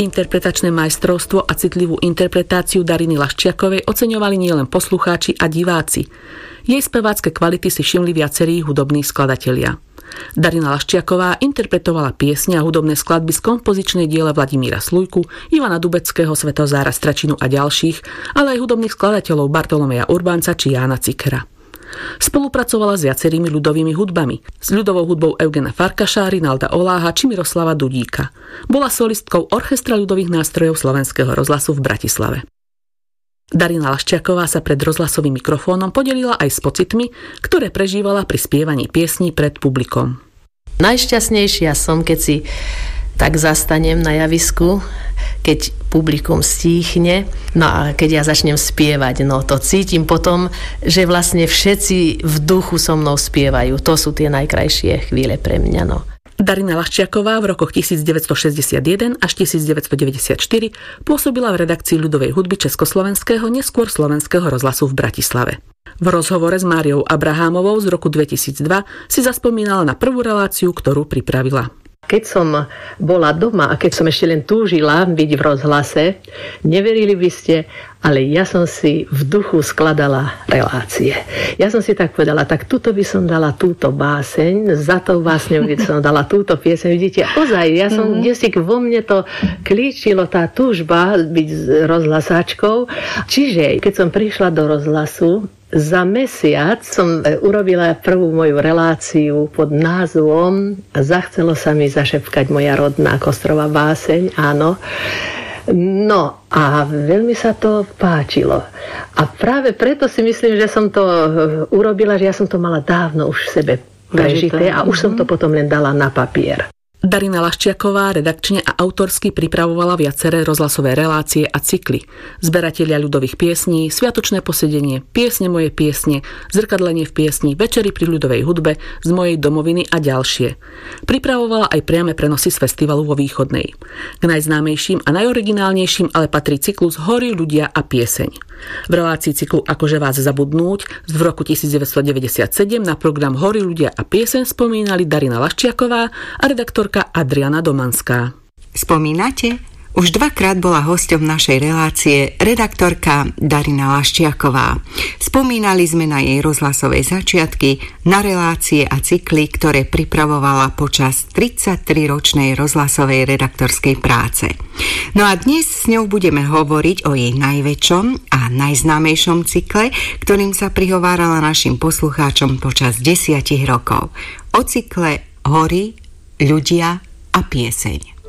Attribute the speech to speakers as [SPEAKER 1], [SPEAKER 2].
[SPEAKER 1] Interpretačné majstrovstvo a citlivú interpretáciu Dariny Laščiakovej oceňovali nielen poslucháči a diváci. Jej spevácké kvality si všimli viacerí hudobní skladatelia. Darina Laščiaková interpretovala piesne a hudobné skladby z kompozičnej diele Vladimíra Slujku, Ivana Dubeckého, Svetozára Stračinu a ďalších, ale aj hudobných skladateľov Bartolomeja Urbánca či Jána Cikera. Spolupracovala s viacerými ľudovými hudbami, s ľudovou hudbou Eugena Farkaša, Rinalda Oláha či Miroslava Dudíka. Bola solistkou Orchestra ľudových nástrojov Slovenského rozhlasu v Bratislave. Darina Laščiaková sa pred rozhlasovým mikrofónom podelila aj s pocitmi, ktoré prežívala pri spievaní piesní pred publikom.
[SPEAKER 2] Najšťastnejšia som, keď si tak zastanem na javisku, keď publikum stíchne, no a keď ja začnem spievať, no to cítim potom, že vlastne všetci v duchu so mnou spievajú. To sú tie najkrajšie chvíle pre mňa, no.
[SPEAKER 1] Darina Laščiaková v rokoch 1961 až 1994 pôsobila v redakcii ľudovej hudby Československého, neskôr Slovenského rozhlasu v Bratislave. V rozhovore s Máriou Abrahámovou z roku 2002 si zaspomínala na prvú reláciu, ktorú pripravila.
[SPEAKER 2] Keď som bola doma a keď som ešte len túžila byť v rozhlase, neverili by ste, ale ja som si v duchu skladala relácie. Ja som si tak povedala, tak tuto by som dala túto báseň, za tou básňou by som dala túto pieseň. Vidíte, ozaj, ja som kdesi vo mne to klíčilo, tá túžba byť rozhlasáčkou. Čiže, keď som prišla do rozhlasu, za mesiac som urobila prvú moju reláciu pod názvom Zachcelo sa mi zašepkať moja rodná Kostrová báseň, áno. No a veľmi sa to páčilo. A práve preto si myslím, že som to urobila, že ja som to mala dávno už v sebe prežité a už som to potom len dala na papier.
[SPEAKER 1] Darina Laščiaková redakčne a autorsky pripravovala viaceré rozhlasové relácie a cykly. Zberatelia ľudových piesní, Sviatočné posedenie, Piesne moje piesne, Zrkadlenie v piesni, Večery pri ľudovej hudbe, Z mojej domoviny a ďalšie. Pripravovala aj priame prenosy z festivalu vo Východnej. K najznámejším a najoriginálnejším ale patrí cyklus Hory, ľudia a pieseň. V relácii cyklu Akože vás zabudnúť v roku 1997 na program Hory, ľudia a pieseň spomínali Darina Laščiaková a redaktorka Adriana Domanská.
[SPEAKER 3] Spomínate? Už dvakrát bola hosťom našej relácie redaktorka Darina Laščiaková. Spomínali sme na jej rozhlasové začiatky, na relácie a cykly, ktoré pripravovala počas 33-ročnej rozhlasovej redaktorskej práce. No a dnes s ňou budeme hovoriť o jej najväčšom a najznámejšom cykle, ktorým sa prihovárala našim poslucháčom počas 10 rokov. O cykle Hory, ľudia a pieseň.